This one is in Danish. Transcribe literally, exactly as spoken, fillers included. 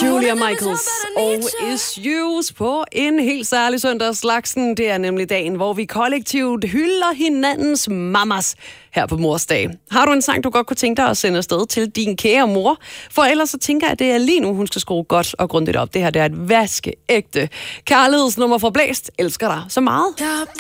Julia Michaels og Issues på en helt særlig søndagslaksen. Det er nemlig dagen, hvor vi kollektivt hylder hinandens mamas her på mors dag. Har du en sang, du godt kunne tænke dig at sende afsted til din kære mor? For ellers så tænker jeg, at det er lige nu, hun skal skrue godt og grundigt op. Det her det er et vaskeægte kærlighedsnummer fra Blæst. Elsker dig så meget. Der